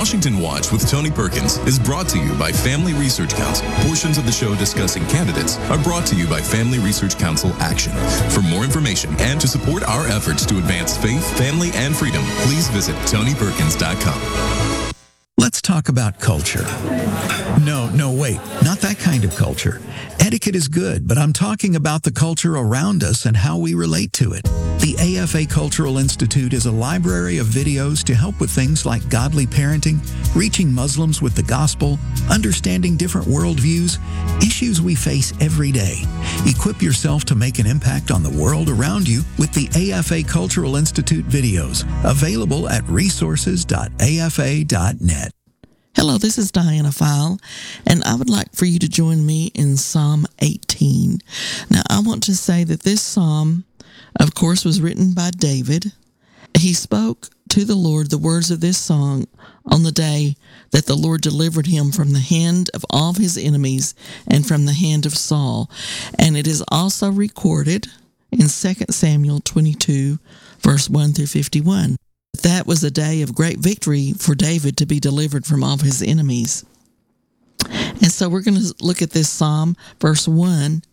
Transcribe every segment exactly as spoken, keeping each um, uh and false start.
Washington Watch with Tony Perkins is brought to you by Family Research Council. Portions of the show discussing candidates are brought to you by Family Research Council Action. For more information and to support our efforts to advance faith, family, and freedom, please visit tony perkins dot com. Let's talk about culture. No, no, wait, not that kind of culture. Etiquette is good, but I'm talking about the culture around us and how we relate to it. The A F A Cultural Institute is a library of videos to help with things like godly parenting, reaching Muslims with the gospel, understanding different worldviews, issues we face every day. Equip yourself to make an impact on the world around you with the A F A Cultural Institute videos, available at resources dot a f a dot net. Hello, this is Diana File, and I would like for you to join me in Psalm eighteen. Now, I want to say that this psalm, of course, was written by David. He spoke to the Lord the words of this song on the day that the Lord delivered him from the hand of all of his enemies and from the hand of Saul. And it is also recorded in Second Samuel twenty-two, verse one through fifty-one. That was a day of great victory for David to be delivered from all of his enemies. And so we're going to look at this psalm, verse one.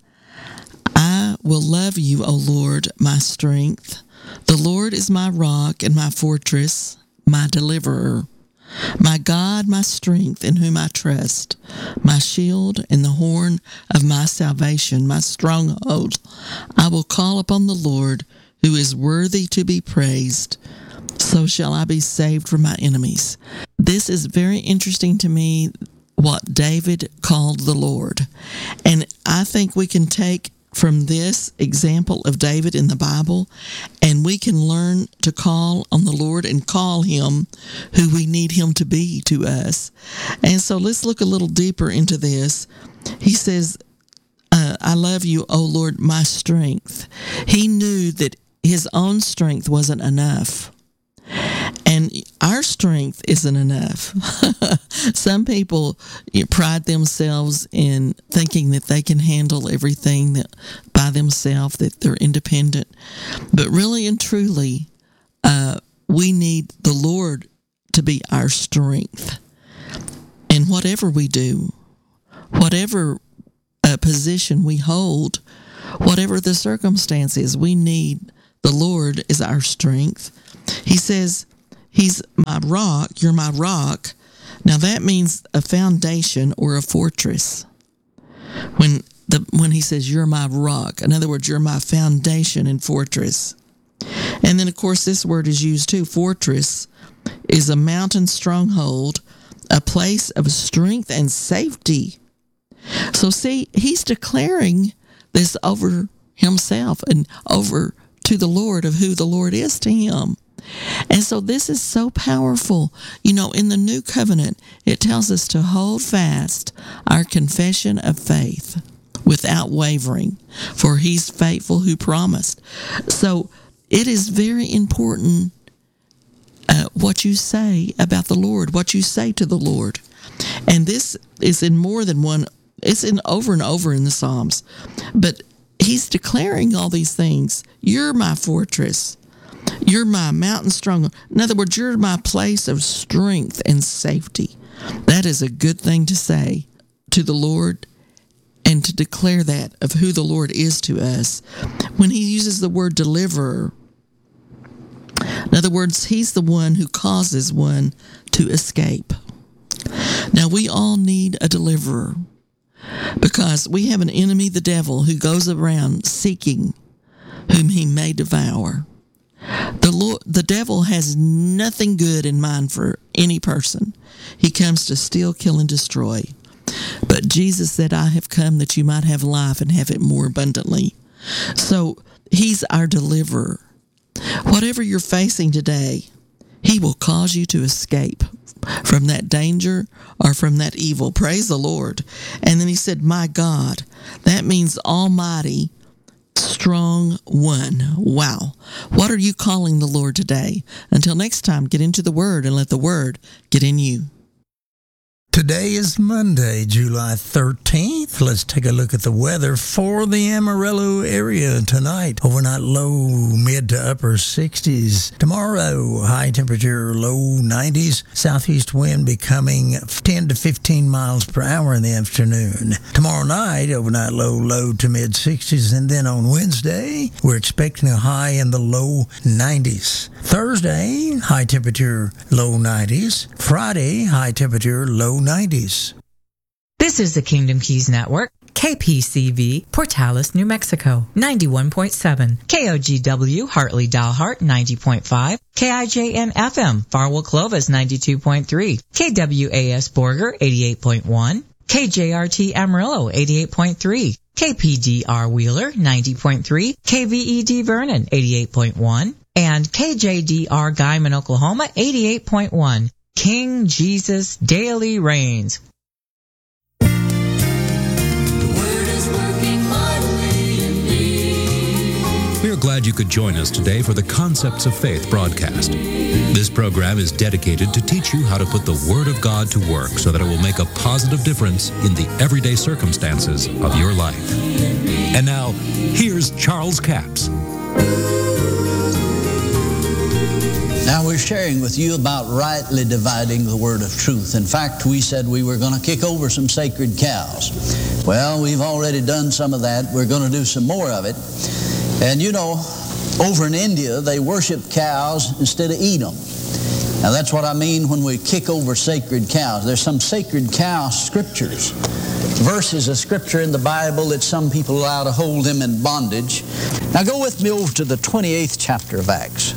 I will love you, O Lord, my strength. The Lord is my rock and my fortress, my deliverer. My God, my strength, in whom I trust, my shield and the horn of my salvation, my stronghold. I will call upon the Lord, who is worthy to be praised. So shall I be saved from my enemies. This is very interesting to me, what David called the Lord. And I think we can take from this example of David in the Bible, and we can learn to call on the Lord and call him who we need him to be to us. And so let's look a little deeper into this. He says, uh, I love you, O Lord, my strength. He knew that his own strength wasn't enough. And our strength isn't enough. Some people pride themselves in thinking that they can handle everything that by themselves, that they're independent. But really and truly, uh, we need the Lord to be our strength. And whatever we do, whatever uh, position we hold, whatever the circumstances, we need the Lord is our strength. He says, he's my rock, you're my rock. Now that means a foundation or a fortress. When the when he says, you're my rock, in other words, you're my foundation and fortress. And then, of course, this word is used too. Fortress is a mountain stronghold, a place of strength and safety. So see, he's declaring this over himself and over to the Lord of who the Lord is to him. And so this is so powerful. You know, in the New Covenant, it tells us to hold fast our confession of faith without wavering, for he's faithful who promised. So it is very important uh, what you say about the Lord, what you say to the Lord. And this is in more than one, it's in over and over in the Psalms. But he's declaring all these things. You're my fortress. You're my mountain strong. In other words, you're my place of strength and safety. That is a good thing to say to the Lord and to declare that of who the Lord is to us. When he uses the word deliverer, in other words, he's the one who causes one to escape. Now, we all need a deliverer because we have an enemy, the devil, who goes around seeking whom he may devour. The Lord, the devil has nothing good in mind for any person. He comes to steal, kill, and destroy. But Jesus said, I have come that you might have life and have it more abundantly. So he's our deliverer. Whatever you're facing today, he will cause you to escape from that danger or from that evil. Praise the Lord. And then he said, my God. That means Almighty, Strong One. Wow. What are you calling the Lord today? Until next time, get into the Word and let the Word get in you. Today is Monday, July thirteenth. Let's take a look at the weather for the Amarillo area tonight. Overnight low, mid to upper sixties. Tomorrow, high temperature, low nineties. Southeast wind becoming ten to fifteen miles per hour in the afternoon. Tomorrow night, overnight low, low to mid sixties. And then on Wednesday, we're expecting a high in the low nineties. Thursday, high temperature, low nineties. Friday, high temperature, low nineties. This is the Kingdom Keys Network, K P C V, Portales, New Mexico, ninety-one point seven, K O G W, Hartley Dalhart, ninety point five, K I J N F M, Farwell Clovis, ninety-two point three, K W A S Borger, eighty-eight point one, K J R T Amarillo, eighty-eight point three, K P D R Wheeler, ninety point three, K V E D Vernon, eighty-eight point one, and K J D R Guyman, Oklahoma, eighty-eight point one. King Jesus daily reigns. We are glad you could join us today for the Concepts of Faith broadcast. This program is dedicated to teach you how to put the Word of God to work so that it will make a positive difference in the everyday circumstances of your life. And now, here's Charles Capps. Now we're sharing with you about rightly dividing the word of truth. In fact, we said we were going to kick over some sacred cows. Well, we've already done some of that. We're going to do some more of it. And you know, over in India, they worship cows instead of eat them. Now that's what I mean when we kick over sacred cows. There's some sacred cow scriptures, verses of scripture in the Bible that some people allow to hold them in bondage. Now go with me over to the twenty-eighth chapter of Acts.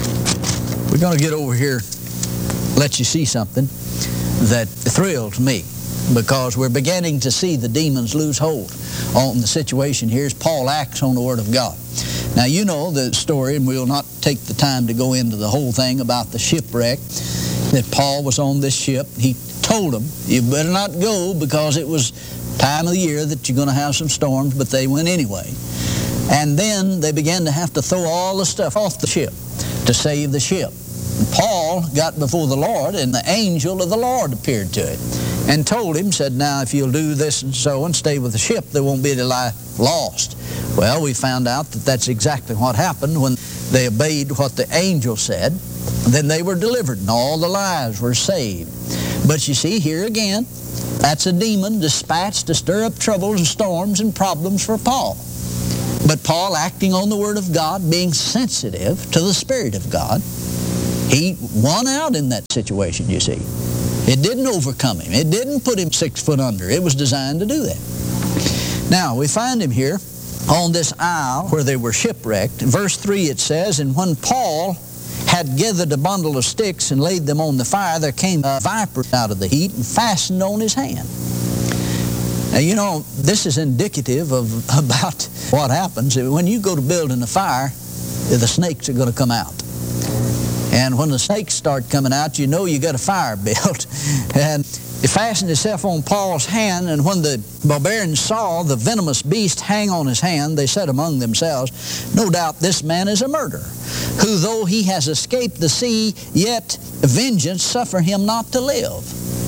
We're going to get over here, let you see something that thrilled me, because we're beginning to see the demons lose hold on the situation here as Paul acts on the Word of God. Now, you know the story, and we'll not take the time to go into the whole thing about the shipwreck, that Paul was on this ship. He told them, you better not go because it was time of the year that you're going to have some storms, but they went anyway. And then they began to have to throw all the stuff off the ship to save the ship. Paul got before the Lord, and the angel of the Lord appeared to him and told him, said, now if you'll do this and so and stay with the ship, there won't be any life lost. Well, we found out that that's exactly what happened when they obeyed what the angel said. Then they were delivered, and all the lives were saved. But you see, here again, that's a demon dispatched to stir up troubles and storms and problems for Paul. But Paul, acting on the Word of God, being sensitive to the Spirit of God, he won out in that situation, you see. It didn't overcome him. It didn't put him six foot under. It was designed to do that. Now, we find him here on this isle where they were shipwrecked. In verse three it says, and when Paul had gathered a bundle of sticks and laid them on the fire, there came a viper out of the heat and fastened on his hand. Now, you know, this is indicative of about what happens. When you go to building a fire, the snakes are going to come out. And when the snakes start coming out, you know you got a fire built. And it fastened itself on Paul's hand, and when the barbarians saw the venomous beast hang on his hand, they said among themselves, no doubt this man is a murderer, who though he has escaped the sea, yet vengeance suffer him not to live.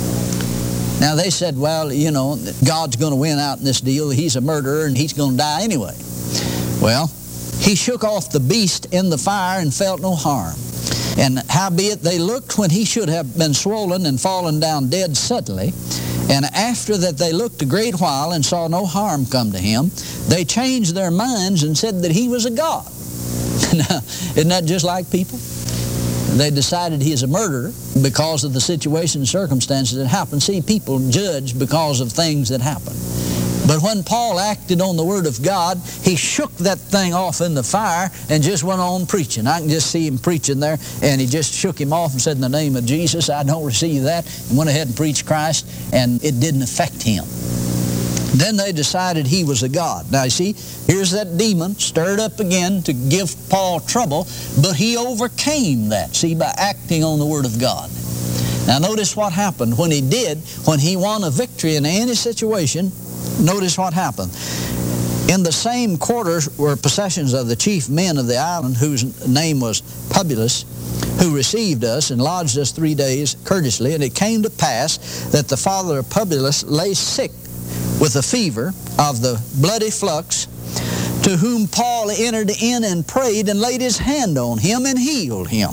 Now they said, well, you know, God's going to win out in this deal. He's a murderer and he's going to die anyway. Well, he shook off the beast in the fire and felt no harm. And howbeit they looked when he should have been swollen and fallen down dead suddenly. And after that they looked a great while and saw no harm come to him, they changed their minds and said that he was a god. Now, isn't that just like people? They decided he is a murderer because of the situation and circumstances that happened. See, people judge because of things that happen. But when Paul acted on the Word of God, he shook that thing off in the fire and just went on preaching. I can just see him preaching there, and he just shook him off and said, in the name of Jesus, I don't receive that, and went ahead and preached Christ, and it didn't affect him. Then they decided he was a god. Now you see, here's that demon stirred up again to give Paul trouble, but he overcame that, see, by acting on the Word of God. Now notice what happened when he did, when he won a victory in any situation. Notice what happened. In the same quarters were possessions of the chief men of the island, whose name was Publius, who received us and lodged us three days courteously. And it came to pass that the father of Publius lay sick with a fever of the bloody flux, to whom Paul entered in and prayed and laid his hand on him and healed him.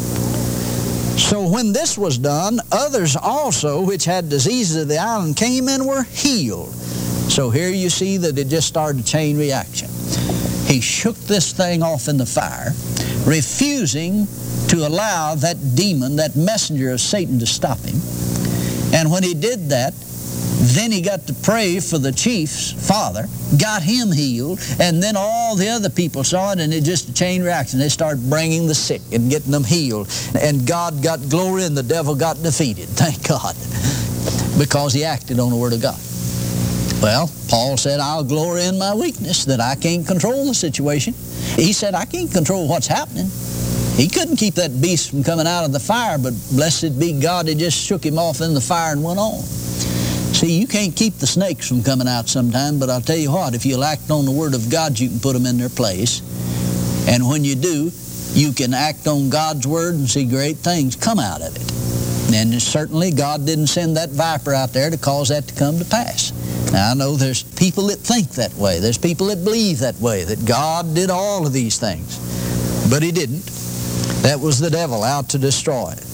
So when this was done, others also which had diseases of the island came and were healed. So here you see that it just started a chain reaction. He shook this thing off in the fire, refusing to allow that demon, that messenger of Satan, to stop him. And when he did that, then he got to pray for the chief's father, got him healed, and then all the other people saw it, and it just a chain reaction. They started bringing the sick and getting them healed, and God got glory and the devil got defeated. Thank God, because he acted on the Word of God. Well, Paul said, I'll glory in my weakness, that I can't control the situation. He said, I can't control what's happening. He couldn't keep that beast from coming out of the fire, but blessed be God, he just shook him off in the fire and went on. See, you can't keep the snakes from coming out sometime, but I'll tell you what, if you'll act on the Word of God, you can put them in their place. And when you do, you can act on God's Word and see great things come out of it. And certainly God didn't send that viper out there to cause that to come to pass. Now, I know there's people that think that way. There's people that believe that way, that God did all of these things. But he didn't. That was the devil out to destroy it.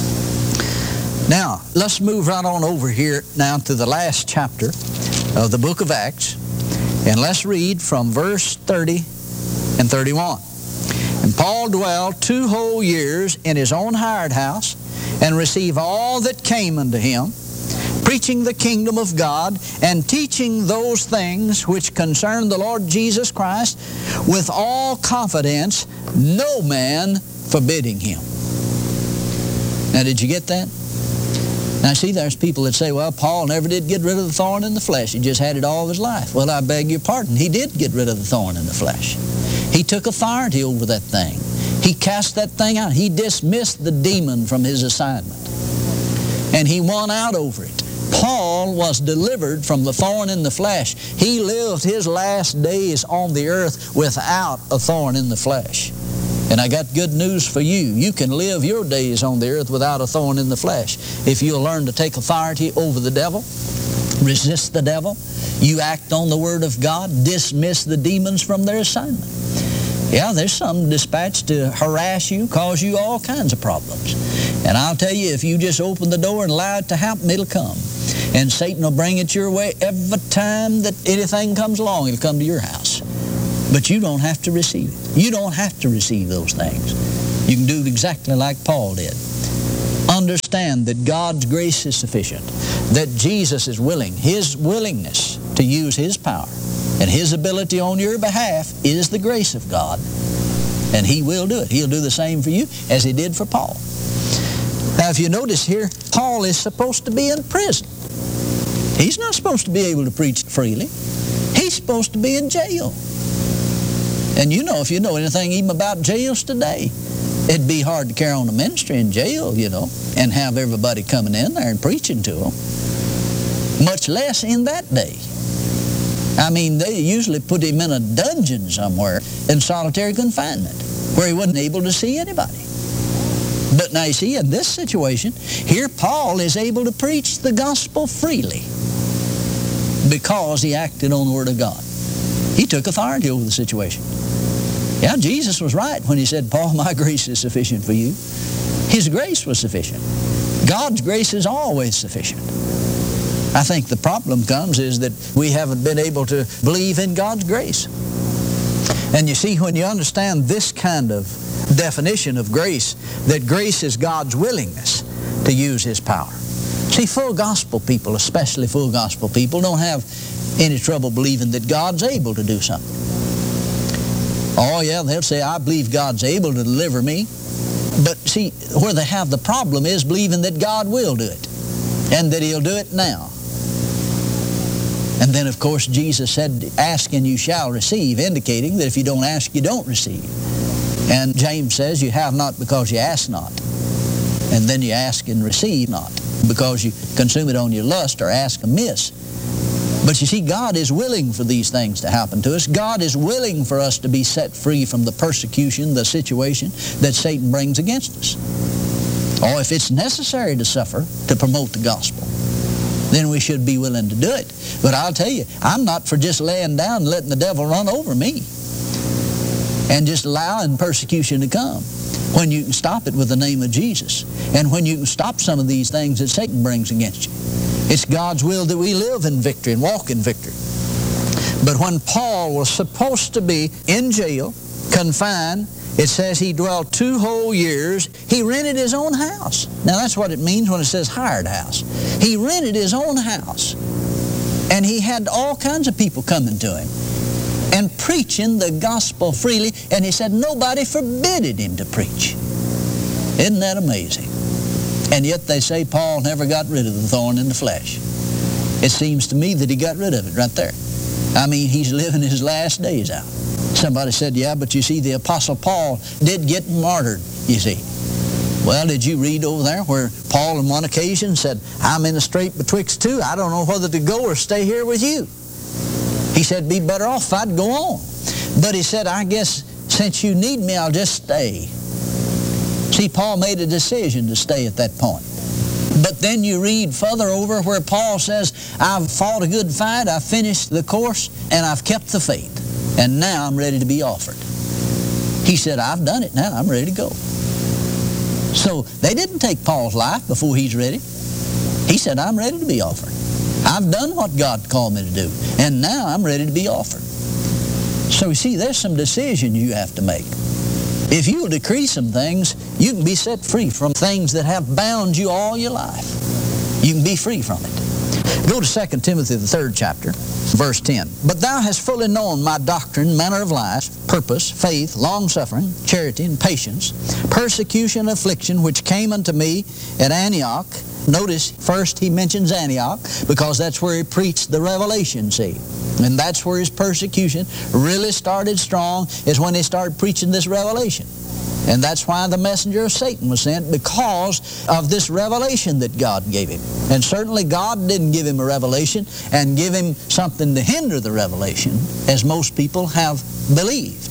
Now, let's move right on over here now to the last chapter of the book of Acts, and let's read from verse thirty and thirty-one. And Paul dwelled two whole years in his own hired house, and received all that came unto him, preaching the kingdom of God, and teaching those things which concern the Lord Jesus Christ, with all confidence, no man forbidding him. Now, did you get that? Now, see, there's people that say, well, Paul never did get rid of the thorn in the flesh. He just had it all of his life. Well, I beg your pardon. He did get rid of the thorn in the flesh. He took authority over that thing. He cast that thing out. He dismissed the demon from his assignment. And he won out over it. Paul was delivered from the thorn in the flesh. He lived his last days on the earth without a thorn in the flesh. And I got good news for you. You can live your days on the earth without a thorn in the flesh. If you'll learn to take authority over the devil, resist the devil, you act on the Word of God, dismiss the demons from their assignment. Yeah, there's some dispatched to harass you, cause you all kinds of problems. And I'll tell you, if you just open the door and allow it to happen, it'll come. And Satan will bring it your way every time that anything comes along. It'll come to your house. But you don't have to receive it. You don't have to receive those things. You can do it exactly like Paul did. Understand that God's grace is sufficient, that Jesus is willing. His willingness to use His power and His ability on your behalf is the grace of God. And He will do it. He'll do the same for you as He did for Paul. Now, if you notice here, Paul is supposed to be in prison. He's not supposed to be able to preach freely. He's supposed to be in jail. And you know, if you know anything even about jails today, it'd be hard to carry on a ministry in jail, you know, and have everybody coming in there and preaching to them. Much less in that day. I mean, they usually put him in a dungeon somewhere in solitary confinement where he wasn't able to see anybody. But now you see, in this situation, here Paul is able to preach the gospel freely because he acted on the Word of God. He took authority over the situation. Yeah, Jesus was right when He said, Paul, my grace is sufficient for you. His grace was sufficient. God's grace is always sufficient. I think the problem comes is that we haven't been able to believe in God's grace. And you see, when you understand this kind of definition of grace, that grace is God's willingness to use His power. See, full gospel people, especially full gospel people, don't have any trouble believing that God's able to do something. Oh yeah, they'll say, I believe God's able to deliver me. But see, where they have the problem is believing that God will do it, and that He'll do it now. And then, of course, Jesus said, ask and you shall receive, indicating that if you don't ask, you don't receive. And James says, you have not because you ask not. And then you ask and receive not, because you consume it on your lust or ask amiss. But you see, God is willing for these things to happen to us. God is willing for us to be set free from the persecution, the situation that Satan brings against us. Or if it's necessary to suffer to promote the gospel, then we should be willing to do it. But I'll tell you, I'm not for just laying down and letting the devil run over me and just allowing persecution to come, when you can stop it with the name of Jesus, and when you can stop some of these things that Satan brings against you. It's God's will that we live in victory and walk in victory. But when Paul was supposed to be in jail, confined, it says he dwelt two whole years. He rented his own house. Now that's what it means when it says hired house. He rented his own house. And he had all kinds of people coming to him and preaching the gospel freely. And he said nobody forbidden him to preach. Isn't that amazing? And yet they say Paul never got rid of the thorn in the flesh. It seems to me that he got rid of it right there. I mean, he's living his last days out. Somebody said, yeah, but you see, the Apostle Paul did get martyred, you see. Well, did you read over there where Paul on one occasion said, I'm in a strait betwixt two. I don't know whether to go or stay here with you. He said, be better off if I'd go on. But he said, I guess since you need me, I'll just stay. See, Paul made a decision to stay at that point. But then you read further over where Paul says, I've fought a good fight, I've finished the course, and I've kept the faith. And now I'm ready to be offered. He said, I've done it now, I'm ready to go. So they didn't take Paul's life before he's ready. He said, I'm ready to be offered. I've done what God called me to do, and now I'm ready to be offered. So you see, there's some decisions you have to make. If you will decree some things, you can be set free from things that have bound you all your life. You can be free from it. Go to Second Timothy, the third chapter, verse ten. But thou hast fully known my doctrine, manner of life, purpose, faith, long-suffering, charity, and patience, persecution, affliction, which came unto me at Antioch. Notice, first he mentions Antioch, because that's where he preached the revelation, see. And that's where his persecution really started strong, is when he started preaching this revelation. And that's why the messenger of Satan was sent, because of this revelation that God gave him. And certainly God didn't give him a revelation and give him something to hinder the revelation, as most people have believed.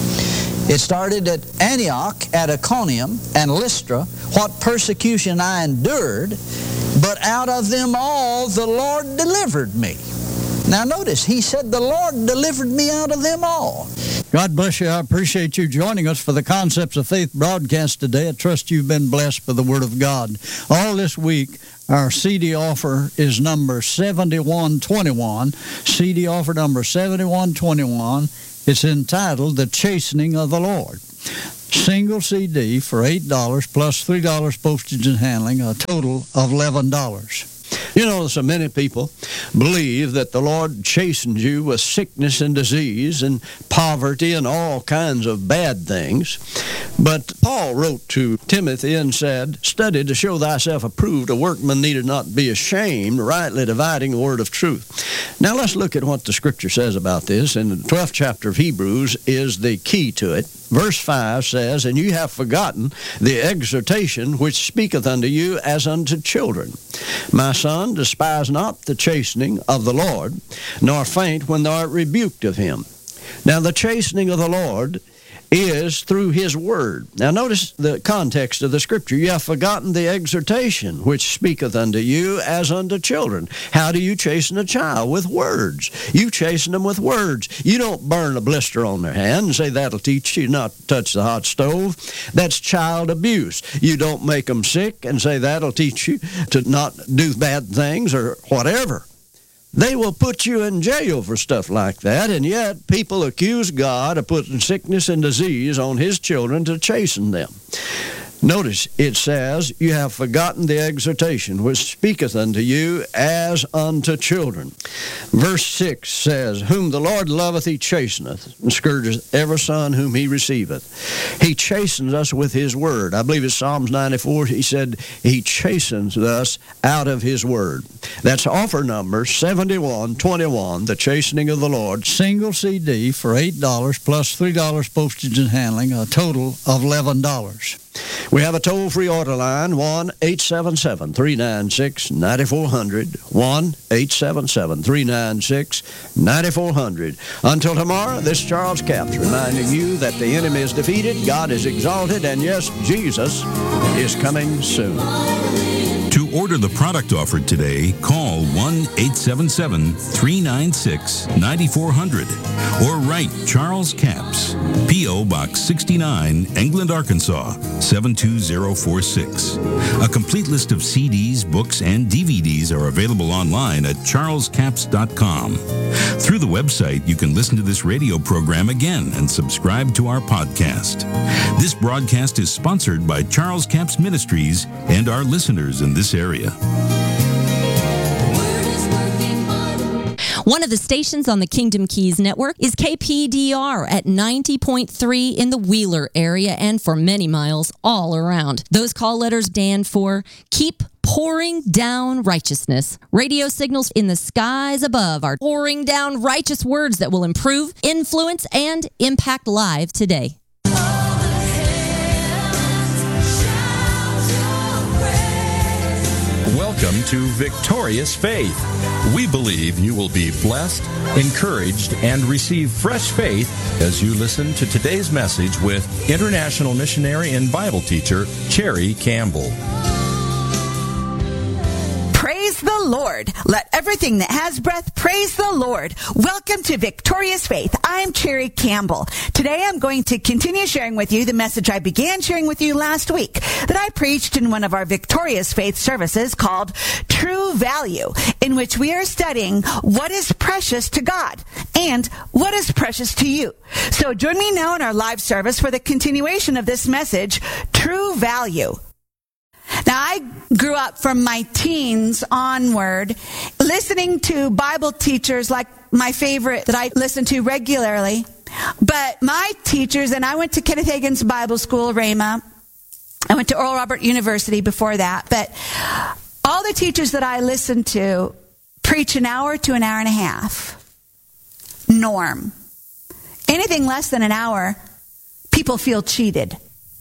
It started at Antioch, at Iconium, and Lystra, what persecution I endured, but out of them all the Lord delivered me. Now notice, he said the Lord delivered me out of them all. God bless you. I appreciate you joining us for the Concepts of Faith broadcast today. I trust you've been blessed by the Word of God. All this week, our C D offer is number seventy-one twenty-one. C D offer number seventy-one twenty-one. It's entitled The Chastening of the Lord. Single C D for eight dollars plus three dollars postage and handling, a total of eleven dollars. You know, so many people believe that the Lord chastens you with sickness and disease and poverty and all kinds of bad things. But Paul wrote to Timothy and said, study to show thyself approved, a workman needed not be ashamed, rightly dividing the word of truth. Now let's look at what the Scripture says about this. In the twelfth chapter of Hebrews is the key to it. Verse five says, and you have forgotten the exhortation which speaketh unto you as unto children. My son, despise not the chastening of the Lord, nor faint when thou art rebuked of him. Now the chastening of the Lord is through his word. Now notice the context of the Scripture. You have forgotten the exhortation which speaketh unto you as unto children. How do you chasten a child? With words. You chasten them with words. You don't burn a blister on their hand and say that'll teach you not to touch the hot stove. That's child abuse. You don't make them sick and say that'll teach you to not do bad things or whatever. They will put you in jail for stuff like that, and yet people accuse God of putting sickness and disease on his children to chasten them. Notice it says, you have forgotten the exhortation which speaketh unto you as unto children. Verse six says, whom the Lord loveth he chasteneth, and scourgeth every son whom he receiveth. He chastens us with his word. I believe it's Psalms ninety-four, he said, he chastens us out of his word. That's offer number seventy-one twenty-one, the chastening of the Lord. Single C D for eight dollars plus three dollars postage and handling, a total of eleven dollars. We have a toll-free order line, one eight seven seven, three nine six, nine four zero zero, one eight seven seven, three nine six, nine four zero zero. Until tomorrow, this is Charles Capps reminding you that the enemy is defeated, God is exalted, and yes, Jesus is coming soon. To order the product offered today, call one eight seven seven, three nine six, nine four zero zero or write Charles Capps, P O. Box sixty-nine, England, Arkansas, seven two zero four six. A complete list of C Ds, books, and D V Ds are available online at charles capps dot com. Through the website, you can listen to this radio program again and subscribe to our podcast. This broadcast is sponsored by Charles Capps Ministries and our listeners in this area. One of the stations on the Kingdom Keys Network is K P D R at ninety point three in the Wheeler area and for many miles all around. Those call letters stand for Keep Pouring Down Righteousness. Radio signals in the skies above are pouring down righteous words that will improve, influence, and impact lives today. Welcome to Victorious Faith. We believe you will be blessed, encouraged, and receive fresh faith as you listen to today's message with international missionary and Bible teacher Cherry Campbell. Praise the Lord. Let everything that has breath praise the Lord. Welcome to Victorious Faith. I'm Cherry Campbell. Today I'm going to continue sharing with you the message I began sharing with you last week that I preached in one of our Victorious Faith services called True Value, in which we are studying what is precious to God and what is precious to you. So join me now in our live service for the continuation of this message, True Value. Now, I grew up from my teens onward listening to Bible teachers like my favorite that I listen to regularly. But my teachers, and I went to Kenneth Hagin's Bible School, Rhema. I went to Oral Roberts University before that. But all the teachers that I listened to preach an hour to an hour and a half. Norm. Anything less than an hour, people feel cheated.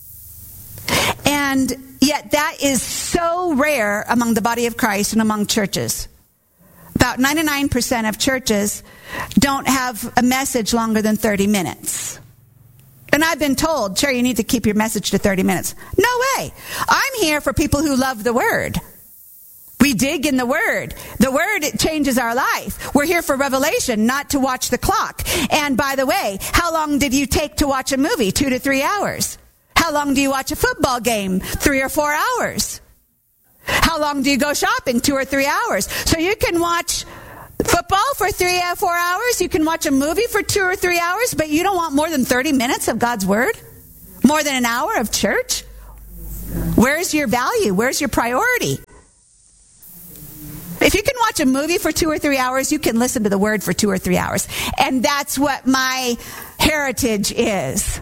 And yet that is so rare among the body of Christ and among churches. About ninety-nine percent of churches don't have a message longer than thirty minutes. And I've been told, Cherry, you need to keep your message to thirty minutes. No way. I'm here for people who love the Word. We dig in the Word. The Word, it changes our life. We're here for revelation, not to watch the clock. And by the way, how long did you take to watch a movie? Two to three hours. How long do you watch a football game? Three or four hours. How long do you go shopping? Two or three hours. So you can watch football for three or four hours. You can watch a movie for two or three hours, but you don't want more than thirty minutes of God's Word? More than an hour of church? Where's your value? Where's your priority? If you can watch a movie for two or three hours, you can listen to the Word for two or three hours. And that's what my heritage is.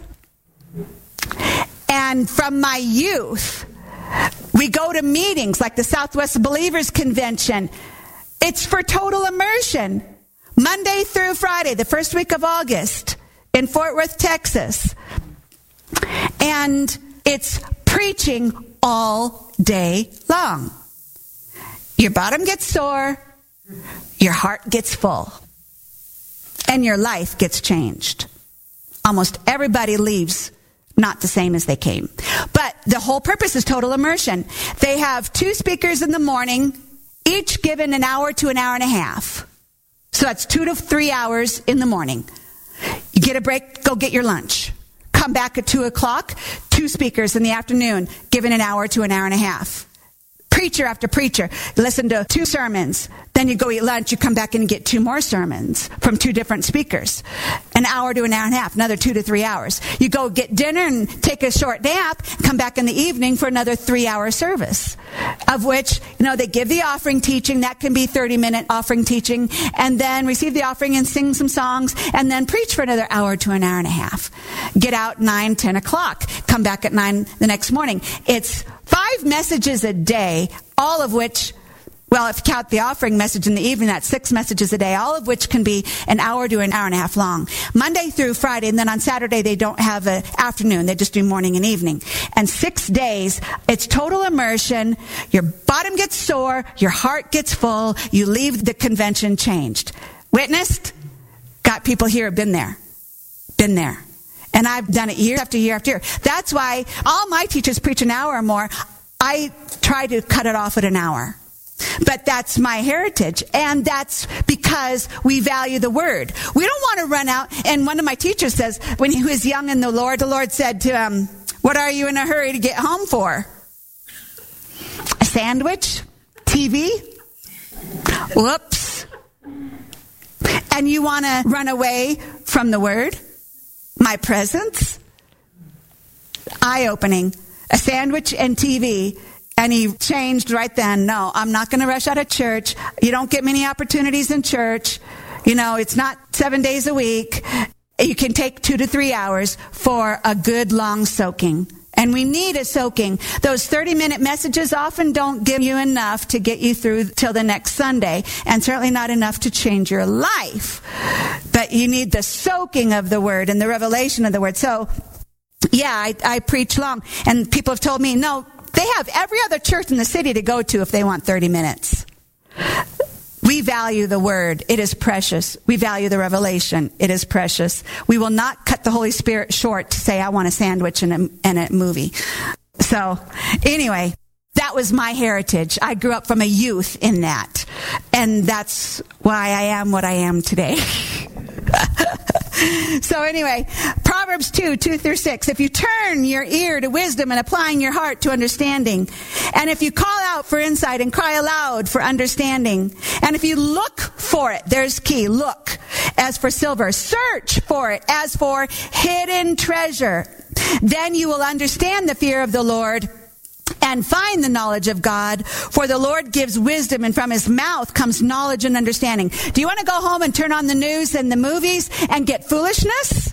And from my youth, we go to meetings like the Southwest Believers Convention. It's for total immersion. Monday through Friday, the first week of August in Fort Worth, Texas. And it's preaching all day long. Your bottom gets sore, your heart gets full, and your life gets changed. Almost everybody leaves not the same as they came. But the whole purpose is total immersion. They have two speakers in the morning, each given an hour to an hour and a half. So that's two to three hours in the morning. You get a break, go get your lunch. Come back at two o'clock, two speakers in the afternoon, given an hour to an hour and a half. Preacher after preacher, listen to two sermons. Then you go eat lunch, you come back and get two more sermons from two different speakers. An hour to an hour and a half, another two to three hours. You go get dinner and take a short nap, come back in the evening for another three-hour service, of which, you know, they give the offering teaching. That can be thirty-minute offering teaching, and then receive the offering and sing some songs, and then preach for another hour to an hour and a half. Get out nine, ten o'clock. Come back at nine the next morning. It's five messages a day, all of which Well, if you count the offering message in the evening, that's six messages a day, all of which can be an hour to an hour and a half long. Monday through Friday, and then on Saturday they don't have an afternoon. They just do morning and evening. And six days, it's total immersion. Your bottom gets sore. Your heart gets full. You leave the convention changed. Witnessed? Got people here, been there. Been there. And I've done it year after year after year. That's why all my teachers preach an hour or more. I try to cut it off at an hour. But that's my heritage, and that's because we value the word. We don't want to run out. And one of my teachers says, when he was young in the Lord, the Lord said to him, what are you in a hurry to get home for? A sandwich? T V? Whoops. And you want to run away from the word? My presence? Eye-opening. A sandwich and T V. And he changed right then. No, I'm not going to rush out of church. You don't get many opportunities in church. You know, it's not seven days a week. You can take two to three hours for a good long soaking. And we need a soaking. Those thirty-minute messages often don't give you enough to get you through till the next Sunday, and certainly not enough to change your life. But you need the soaking of the word and the revelation of the word. So, yeah, I, I preach long. And people have told me, no, they have every other church in the city to go to if they want thirty minutes. We value the word. It is precious. We value the revelation. It is precious. We will not cut the Holy Spirit short to say, I want a sandwich and a, and a movie. So anyway, that was my heritage. I grew up from a youth in that. And that's why I am what I am today. So anyway, Proverbs two, two through six. If you turn your ear to wisdom and applying your heart to understanding, and if you call out for insight and cry aloud for understanding, and if you look for it, there's key, look, as for silver, search for it as for hidden treasure, then you will understand the fear of the Lord and find the knowledge of God, for the Lord gives wisdom, and from his mouth comes knowledge and understanding. Do you want to go home and turn on the news and the movies and get foolishness?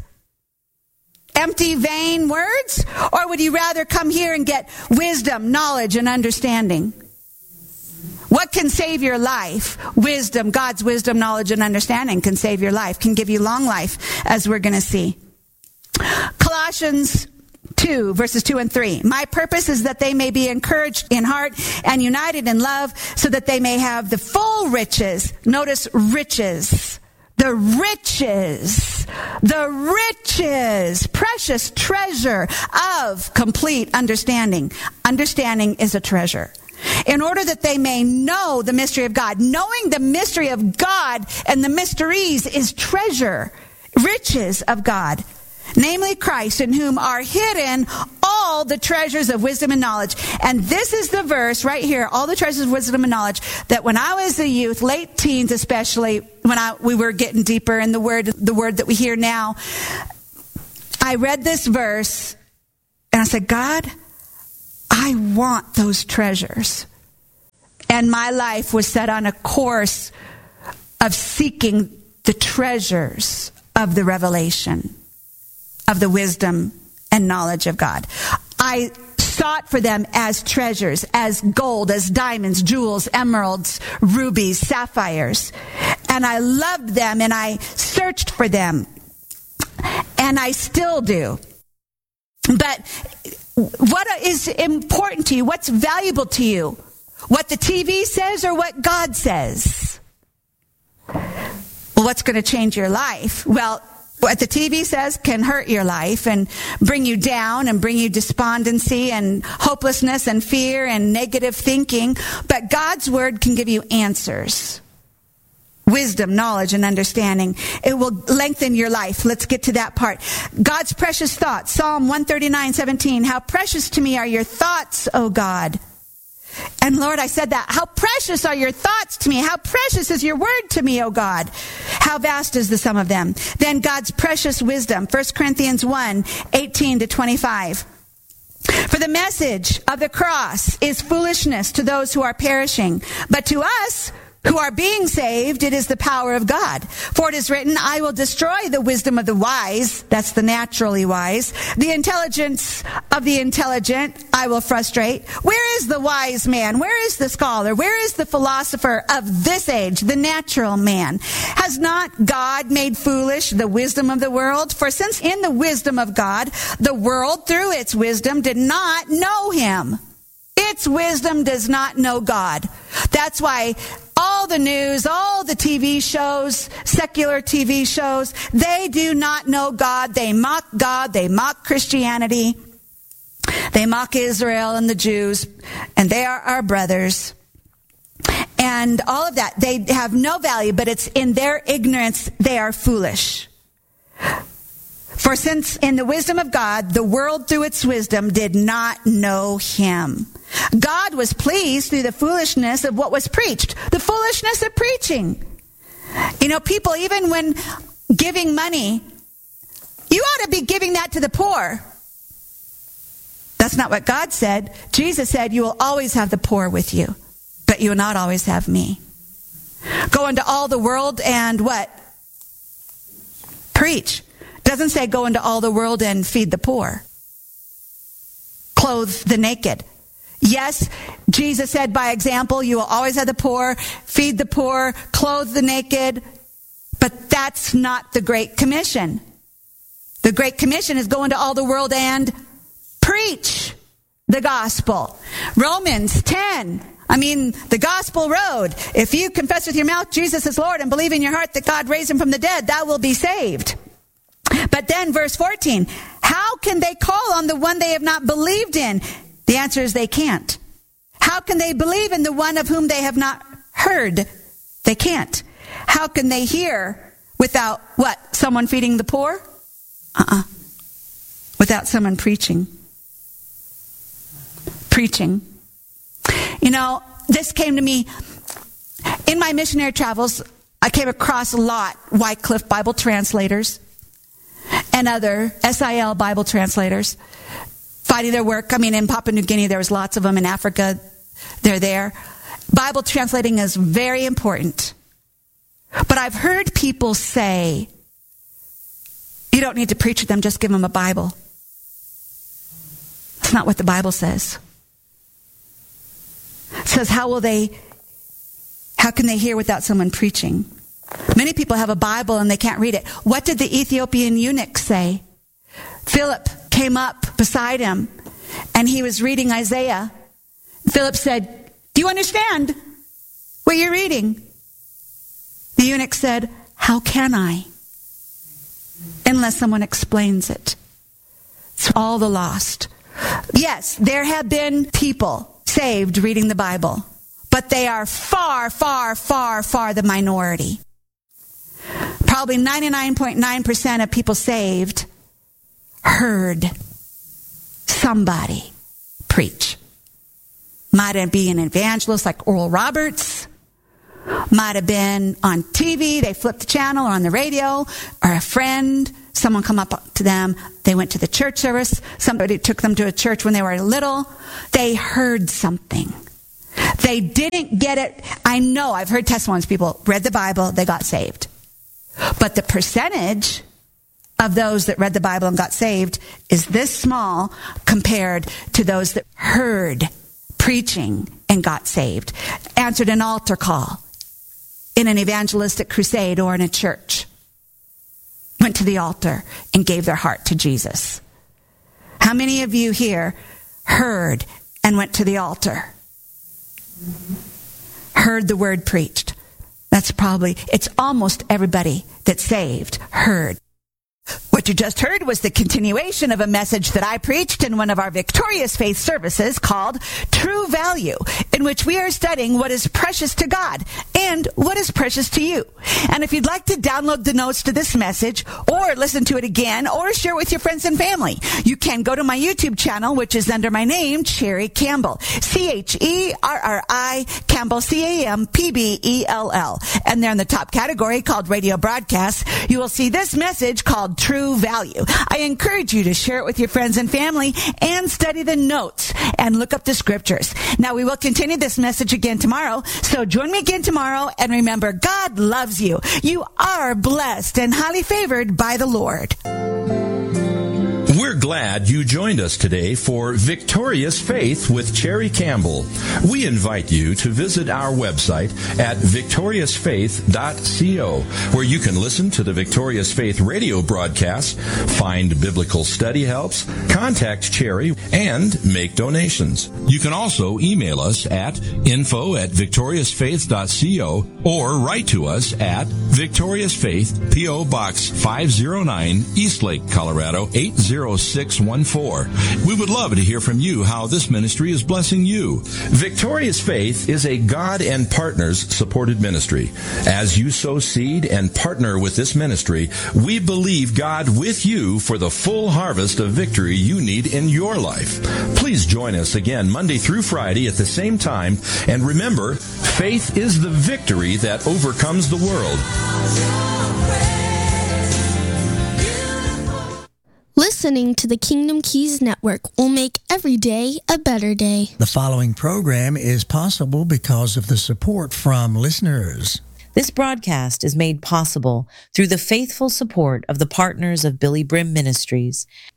Empty, vain words? Or would you rather come here and get wisdom, knowledge, and understanding? What can save your life? Wisdom, God's wisdom, knowledge, and understanding can save your life, can give you long life, as we're going to see. Colossians two, verses two and three. My purpose is that they may be encouraged in heart and united in love, so that they may have the full riches. Notice riches. The riches. The riches. Precious treasure of complete understanding. Understanding is a treasure. In order that they may know the mystery of God. Knowing the mystery of God and the mysteries is treasure. Riches of God. Namely Christ, in whom are hidden all the treasures of wisdom and knowledge. And this is the verse right here, all the treasures of wisdom and knowledge, that when I was a youth, late teens especially, when I we were getting deeper in the word, the word that we hear now, I read this verse and I said, God, I want those treasures. And my life was set on a course of seeking the treasures of the revelation, of the wisdom and knowledge of God. I sought for them as treasures, as gold, as diamonds, jewels, emeralds, rubies, sapphires. And I loved them and I searched for them. And I still do. But what is important to you? What's valuable to you? What the T V says or what God says? Well, what's going to change your life? Well, what the T V says can hurt your life and bring you down and bring you despondency and hopelessness and fear and negative thinking. But God's word can give you answers. Wisdom, knowledge, and understanding. It will lengthen your life. Let's get to that part. God's precious thoughts. Psalm one thirty-nine, seventeen. How precious to me are your thoughts, O God. And Lord, I said that. How precious are your thoughts to me? How precious is your word to me, O God? How vast is the sum of them? Then God's precious wisdom. First Corinthians one, eighteen to twenty-five. For the message of the cross is foolishness to those who are perishing, but to us who are being saved, it is the power of God. For it is written, I will destroy the wisdom of the wise, that's the naturally wise, the intelligence of the intelligent I will frustrate. Where is the wise man? Where is the scholar? Where is the philosopher of this age, the natural man? Has not God made foolish the wisdom of the world? For since in the wisdom of God, the world through its wisdom did not know him. Its wisdom does not know God. That's why all the news, all the T V shows, secular T V shows, they do not know God. They mock God. They mock Christianity. They mock Israel and the Jews, and they are our brothers. And all of that, they have no value, but it's in their ignorance they are foolish. For since in the wisdom of God, the world through its wisdom did not know him. God was pleased through the foolishness of what was preached. The foolishness of preaching. You know, people, even when giving money, you ought to be giving that to the poor. That's not what God said. Jesus said, you will always have the poor with you, but you will not always have me. Go into all the world and what? Preach. Doesn't say go into all the world and feed the poor. Clothe the naked. Yes, Jesus said by example, you will always have the poor, feed the poor, clothe the naked. But that's not the Great Commission. The Great Commission is go into all the world and preach the gospel. Romans ten. I mean, the gospel road. If you confess with your mouth Jesus is Lord and believe in your heart that God raised him from the dead, thou will be saved. But then verse fourteen, how can they call on the one they have not believed in? The answer is they can't. How can they believe in the one of whom they have not heard? They can't. How can they hear without what? Someone feeding the poor? Uh-uh. Without someone preaching. Preaching. You know, this came to me in my missionary travels. I came across a lot Wycliffe Bible translators and other S I L Bible translators fighting their work. I mean, in Papua New Guinea, there was lots of them. In Africa, they're there. Bible translating is very important. But I've heard people say, you don't need to preach to them, just give them a Bible. That's not what the Bible says. It says, how will they, how can they hear without someone preaching? Many people have a Bible and they can't read it. What did the Ethiopian eunuch say? Philip came up beside him and he was reading Isaiah. Philip said, do you understand what you're reading? The eunuch said, how can I? Unless someone explains it. It's all the lost. Yes, there have been people saved reading the Bible, but they are far, far, far, far the minority. Probably ninety-nine point nine percent of people saved heard somebody preach. Might have been an evangelist like Oral Roberts. Might have been on T V. They flipped the channel or on the radio, or a friend. Someone come up to them. They went to the church service. Somebody took them to a church when they were little. They heard something. They didn't get it. I know, I've heard testimonies. People read the Bible, they got saved. But the percentage of those that read the Bible and got saved is this small compared to those that heard preaching and got saved, answered an altar call in an evangelistic crusade or in a church, went to the altar and gave their heart to Jesus. How many of you here heard and went to the altar? Heard the word preached. That's probably, it's almost everybody that's saved heard. What you just heard was the continuation of a message that I preached in one of our Victorious Faith services called True Value, in which we are studying what is precious to God and what is precious to you. And if you'd like to download the notes to this message or listen to it again or share with your friends and family, you can go to my YouTube channel, which is under my name, Cherry Campbell. C H E R R I Campbell, C A M P B E L L. And there in the top category called Radio Broadcasts, you will see this message called True true value. I encourage you to share it with your friends and family and study the notes and look up the scriptures. Now, we will continue this message again tomorrow, so join me again tomorrow, and remember, God loves you. You are blessed and highly favored by the Lord. We're glad you joined us today for Victorious Faith with Cherry Campbell. We invite you to visit our website at victorious faith dot co, where you can listen to the Victorious Faith radio broadcasts, find biblical study helps, contact Cherry, and make donations. You can also email us at info at victorious faith dot co or write to us at Victorious Faith, P O. Box five oh nine, Eastlake, Colorado eight oh six one four. We would love to hear from you how this ministry is blessing you. Victorious Faith is a God and Partners supported ministry. As you sow seed and partner with this ministry, we believe God with you for the full harvest of victory you need in your life. Please join us again Monday through Friday at the same time, and remember, faith is the victory that overcomes the world. Listening to the Kingdom Keys Network will make every day a better day. The following program is possible because of the support from listeners. This broadcast is made possible through the faithful support of the partners of Billy Brim Ministries